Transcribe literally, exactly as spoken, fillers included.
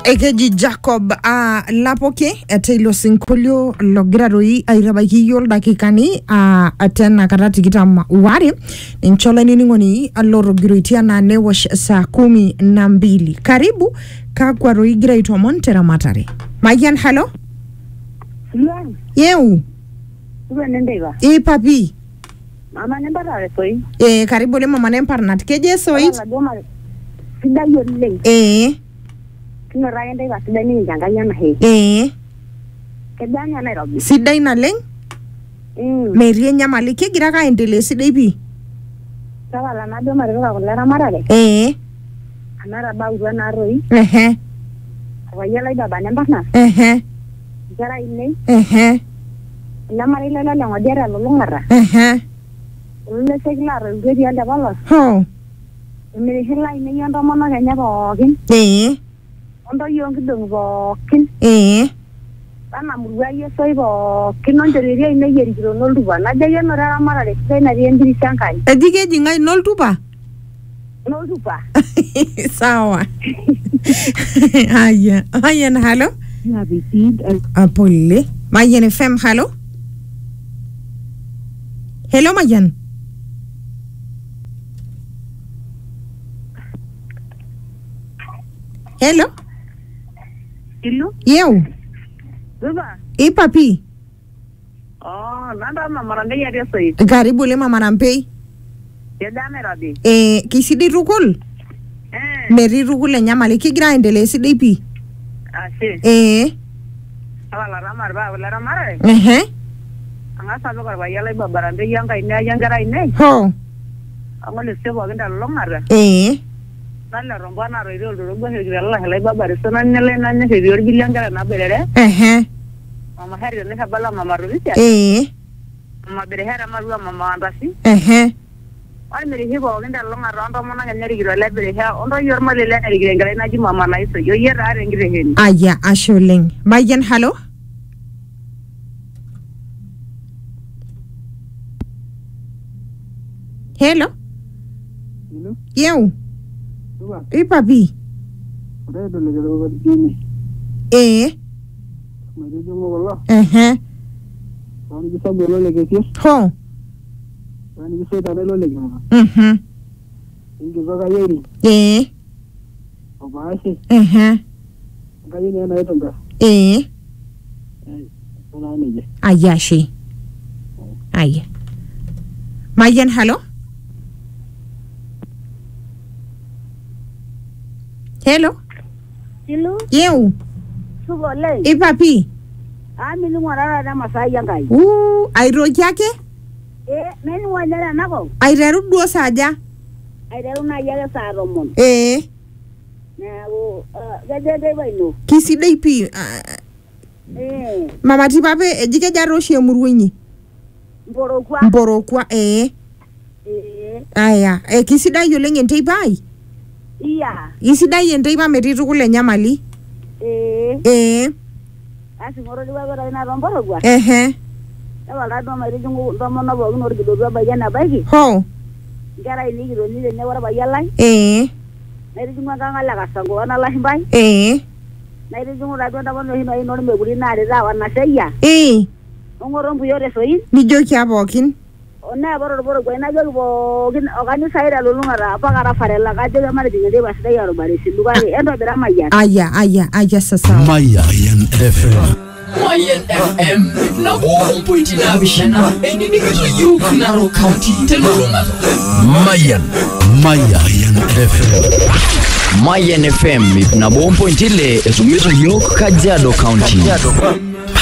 Ekeji Jacob uh, Lapoke etailo sinkolio logira roi airabaki yol dakikani uh, atena karati kitam wari ninchola niningoni aloro giroitia na newash saa kumi na mbili. Karibu kakwa roi gira itomon teramatare. Mayan halo? Luan. Yeu? Luan nendega. E papi? Mama nembarare soi. E karibu le mama nemparnat. Keje soi? Sida yolle. E Kino rayende ga sida ni janga yana he. E Kedanya Nairobi. Sida ina leng? Mm. Merie nyamali kegira ka endele sida ipi? Sawa la nado marega ko lara marare. E Anara ba uwa na roi. Ehe. Wayala baba nembana. Ehe. Jara ine. Ehe. La marila la la ngodera lo ngara. Ehe. Le seglar ngedi anda bala. Ho. Mire hela ine yondo mona ganya bokin. E Ondo yongi dong bokin. E Ana murwa yeso ibo kinonjeria ine yeri giro nolduba. Na jaye no lara marare sida na riendiri sankai. Edike jingai noltupa? Nolduba. Sawa. Aya. Aya na halo? You have received a Apole. Mayan F M, halo? Hello, Mayan. Hello? Hello? Yeu? Duba. E papi? Oh, nanda mama rande yari soi. Karibu le mama nampei. Ya dame rabi. E kisidi rukul? Eh. Meri rukul e nyamali kigira endele sidi ipi? Ah, si. E Awala ramar ba, awala ramar. Ehe. Anga sabe ko ba yala ba barande yanga ine yangara ine. Ho. Anga le sebo ginda longar. E Nalla romba na ro ro ro go he gira la ba bar so nan nele nan he ro bilangara na berere. Ehe. Mama hari ne habala mama ro bisia. E Mama bere hera maruwa mama andasi. Ehe. Wal mere hebo ginda longar rondo mona ngari gira le bere ha ondo yorma le le ngari gira ngara na ji mama na iso yo yera are ngire hen. Aya asholeng. Mayan halo? Hello? Hello? Yeu? Duba. E papi? Ore do le gero ga dini. E Mere jo mo wala. Ehe. Wani bisa bolo le ke Ho. Wani bisa ta lo le ga. Mhm. Inge ga ga yeri. E O ba shi. Ehe. Ga yini na eto ga. E Eh. Ona ne je. Aya shi. Aya. Mayan halo? Hello? Hello? Yeu? Subo le. E papi? Ami ni mwarara na masai yangai. Uh, airoki ake? Eh, meni wajara nako. Aireru duo saja? Aireru na yale sa romon. E Na wo gaje de baino. kisidai pi uh, Eh, mama tipape ejike jaroshi emurwenyi mborokwa. mborokwa e Eh, aya e kisidai oleng enteipai iya. kisidai enteipa metii tukul enyamali Eh, e asi ngoro diwa gara ina romborokwa. ehe Ewala do mari jungu do mono bo gnor gido do bayana bagi. ho Gara ini gido ni ne wara bayalai. e Mari jungu nganga la kasango ana la himbai. e Mari jungu ra do da mono hino ino me guri na re za wana seya. e Ngoro mbu yore soyi. nijoki abokin Ona boro boro go ina jogo bo gin ogani saira lulungara pa gara farela ga de mari dinga de basda yaro bari siluga endo bera maya. aya aya aya sasa Mayan F M. Mayan F M na one point na bishana eni ni kitu yu Narok County teluruma Mayan. Mayan F M. Mayan F M na one point ile esumizo yok Kajiado County.